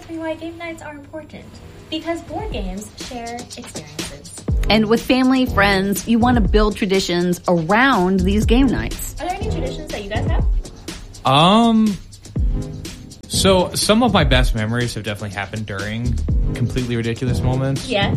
tell you why game nights are important. Because board games share experiences. And with family, friends, you want to build traditions around these game nights. Are there any traditions that you guys have? So some of my best memories have definitely happened during completely ridiculous moments. Yeah.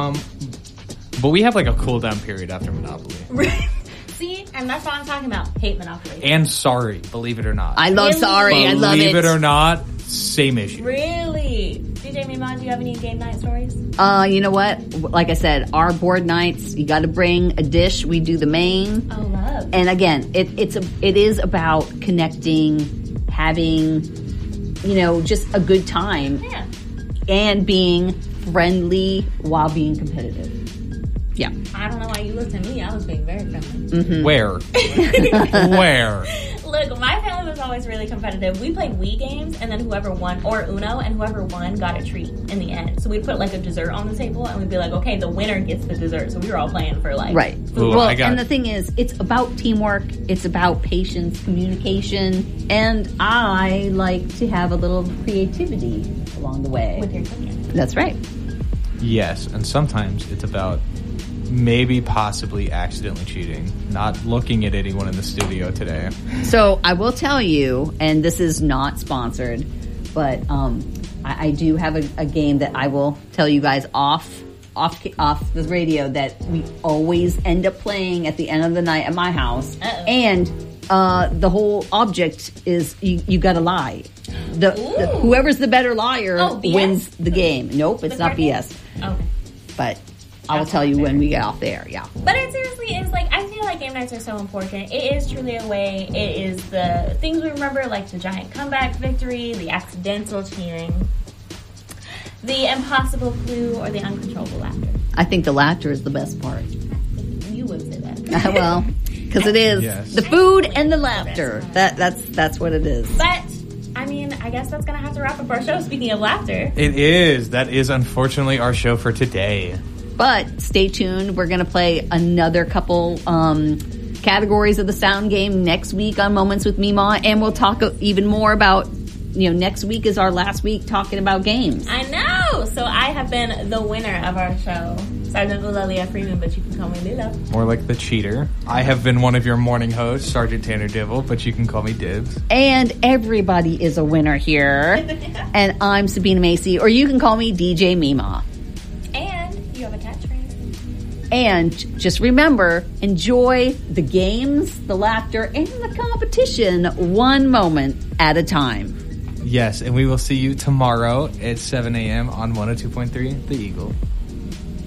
But we have like a cool down period after Monopoly. See, and that's what I'm talking about. Hate Monopoly. And Sorry, believe it or not. I love Really? Sorry. I love it. Believe it or not, same issue. Really? DJ Mimon, do you have any game night stories? You know what? Like I said, our board nights, you got to bring a dish. We do the main. Oh, love. And again, it is about connecting, having, just a good time. Yeah. And being friendly while being competitive. Yeah. I don't know why you looked at me. I was being very friendly. Mm-hmm. Where? Where? Look, my family was always really competitive. We played Wii games, and then whoever won, or Uno, and whoever won got a treat in the end. So we'd put like a dessert on the table, and we'd be like, okay, the winner gets the dessert. So we were all playing for like... Right. Ooh, Well, and the thing is, it's about teamwork. It's about patience, communication, and I like to have a little creativity along the way. With your cooking. That's right. Yes, and sometimes it's about maybe possibly accidentally cheating. Not looking at anyone in the studio today. So I will tell you, and this is not sponsored, but I do have a game that I will tell you guys off the radio that we always end up playing at the end of the night at my house. Uh-oh. And the whole object is you got to lie. Whoever's the better liar wins the game. Nope, it's not BS. Okay. But I will tell you when we get off there. Yeah. But it seriously is like, I feel like game nights are so important. It is truly a way. It is the things we remember, like the giant comeback victory, the accidental cheering, the impossible clue, or the uncontrollable laughter. I think the laughter is the best part. You would say that. Well, because it is Yes. the food and the laughter. That's what it is. But I mean, I guess that's gonna have to wrap up our show. Speaking of laughter, It is. That is unfortunately our show for today. But stay tuned. We're going to play another couple categories of the sound game next week on Moments with Mima, and we'll talk even more about. Next week is our last week talking about games. I know. So I have been the winner of our show, Sergeant Eulalia Freeman, but you can call me Lila. More like the cheater. I have been one of your morning hosts, Sergeant Tanner Divil, but you can call me Dibs. And everybody is a winner here. And I'm Sabina Macy, or you can call me DJ Mima. And you have a catchphrase. And just remember, enjoy the games, the laughter, and the competition one moment at a time. Yes, and we will see you tomorrow at 7 a.m. on 102.3 The Eagle.